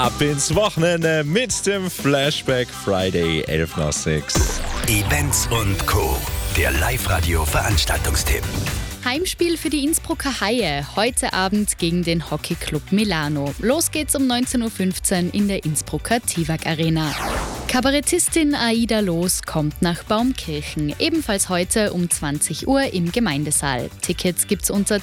Ab ins Wochenende mit dem Flashback Friday 11 nach 6. Events und Co. Der Live-Radio-Veranstaltungstipp. Heimspiel für die Innsbrucker Haie, heute Abend gegen den Hockeyclub Milano. Los geht's um 19.15 Uhr in der Innsbrucker Tivak Arena. Kabarettistin Aida Loos kommt nach Baumkirchen, ebenfalls heute um 20 Uhr im Gemeindesaal. Tickets gibt's unter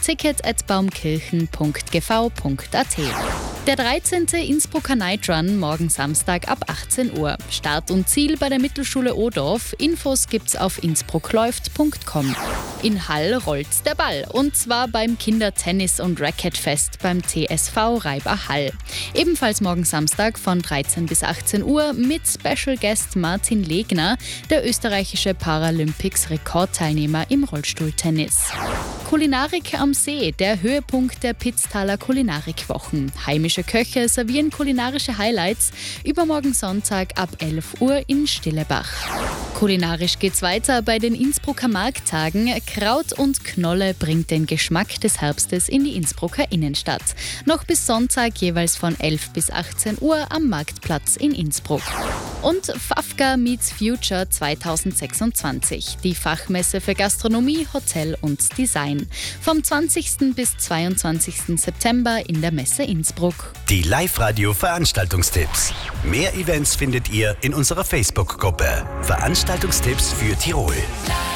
ticket@baumkirchen.gv.at. Der 13. Innsbrucker Night Run morgen Samstag ab 18 Uhr. Start und Ziel bei der Mittelschule Odorf. Infos gibt's auf innsbruckläuft.com. In Hall rollt der Ball, und zwar beim Kindertennis- und Racquetfest beim TSV Reiber Hall. Ebenfalls morgen Samstag von 13 bis 18 Uhr mit Special Guest Martin Legner, der österreichische Paralympics-Rekordteilnehmer im Rollstuhltennis. Kulinarik am See, der Höhepunkt der Pitztaler Kulinarikwochen. Heimische Köche servieren kulinarische Highlights übermorgen Sonntag ab 11 Uhr in Stillebach. Kulinarisch geht's weiter bei den Innsbrucker Markttagen. Kraut und Knolle bringt den Geschmack des Herbstes in die Innsbrucker Innenstadt. Noch bis Sonntag jeweils von 11 bis 18 Uhr am Marktplatz in Innsbruck. Und FAFGA Meets Future 2026, die Fachmesse für Gastronomie, Hotel und Design. Vom 20. bis 22. September in der Messe Innsbruck. Die Live-Radio-Veranstaltungstipps. Mehr Events findet ihr in unserer Facebook-Gruppe. Veranstaltungstipps für Tirol.